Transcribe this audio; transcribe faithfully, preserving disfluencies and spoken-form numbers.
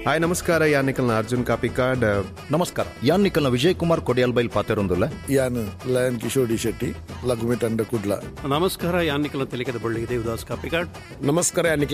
Hi ನಮಸ್ಕಾರ ಯಾನ್ ನಿಖಲ್ನ ಅರ್ಜುನ್ ಕಾಪಿಕಾಡ್. ನಮಸ್ಕಾರ ಯಾನ್ ನಿಖಲ್ನ ವಿಜಯ್ ಕುಮಾರ್ ಕೊಡಿಯಾಲ್ ಬೈಲ್ ಪಾತೆರೊಂದುಲ್ಲ ಯಾನ್ ಲಯನ್ ಕಿಶೋರ್ ಡಿ ಶೆಟ್ಟಿ ಲಘುಮಿ ತಂಡ ಕುಡ್ಲ. ನಮಸ್ಕಾರ ಯಾನ್ ನಿಖಲ್ನ ತೆಲಿಕದ ಬಳ್ಳಿಗೆ ದೇವದಾಸ್ ಕಾಪಿಕಾಡ್. ನಮಸ್ಕಾರ ಯಾನ್